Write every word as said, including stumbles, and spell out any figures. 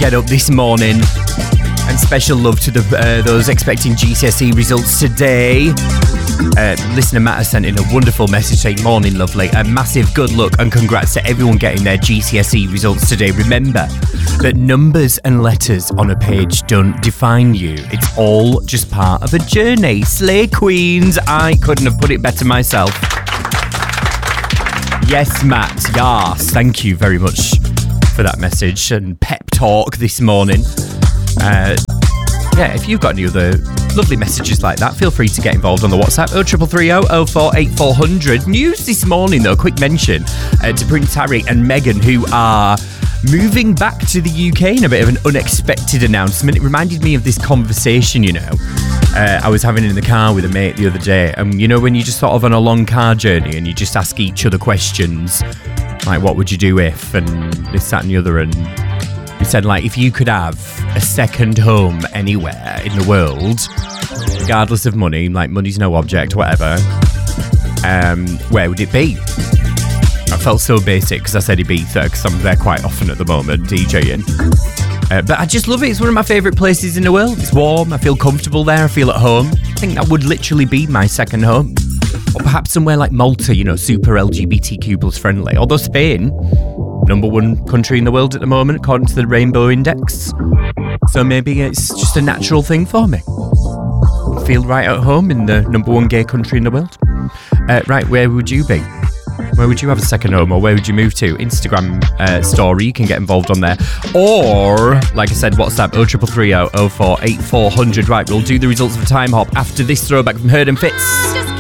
get up this morning. And special love to the uh, those expecting G C S E results today. Uh, listener Matt has sent in a wonderful message saying, morning lovely, a massive good luck and congrats to everyone getting their G C S E results today. Remember that numbers and letters on a page don't define you. It's all just part of a journey. Slay Queens, I couldn't have put it better myself. Yes, Matt, yes, thank you very much for that message and pep talk this morning. Uh, yeah, if you've got any other lovely messages like that, feel free to get involved on the WhatsApp oh three three three oh oh four eight four hundred. News this morning though, quick mention uh, to Prince Harry and Meghan, who are moving back to the U K in a bit of an unexpected announcement. It reminded me of this conversation, you know, uh, I was having in the car with a mate the other day, and you know when you just sort of on a long car journey and you just ask each other questions like what would you do if, and this, that and the other, and we said, like, if you could have a second home anywhere in the world, regardless of money, like money's no object, whatever, um, where would it be? I felt so basic because I said Ibiza because I'm there quite often at the moment, DJing. Uh, but I just love it. It's one of my favourite places in the world. It's warm. I feel comfortable there. I feel at home. I think that would literally be my second home. Or perhaps somewhere like Malta, you know, super L G B T Q plus friendly. Although Spain, number one country in the world at the moment, according to the Rainbow Index. So maybe it's just a natural thing for me. Feel right at home in the number one gay country in the world. Uh, right, where would you be? Where would you have a second home, or where would you move to? Instagram uh, story, you can get involved on there. Or, like I said, WhatsApp oh three three three oh oh four eight four hundred. Right, we'll do the results of a time hop after this throwback from Heard and Fitz.